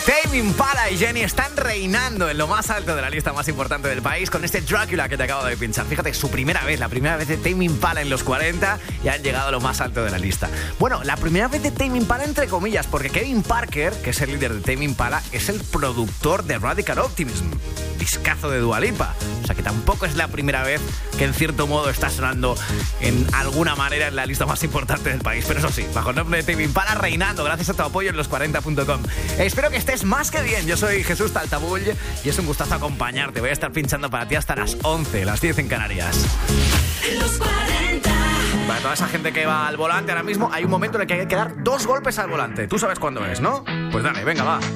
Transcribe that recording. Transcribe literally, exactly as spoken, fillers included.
Tame Impala y Jenny están reinando en lo más alto de la lista más importante del país con este Drácula que te acabo de pinchar. Fíjate, su primera vez, la primera vez de Tame Impala en los cuarenta y han llegado a lo más alto de la lista. Bueno, la primera vez de Tame Impala entre comillas, porque Kevin Parker, que es el líder de Tame Impala, es el productor de Radical Optimism, discazo de Dua Lipa. O sea que tampoco es la primera vez que en cierto modo está sonando en alguna manera en la lista más importante del país. Pero eso sí, bajo el nombre de Tame Impala reinando gracias a tu apoyo en los cuarenta punto com. Espero que estés más que bien. Yo soy Jesús Taltabull y es un gustazo acompañarte. Voy a estar pinchando para ti hasta las once, las diez en Canarias. Los cuarenta. Para toda esa gente que va al volante ahora mismo, hay un momento en el que hay que dar dos golpes al volante. Tú sabes cuándo es, ¿no? Pues dale, venga, va.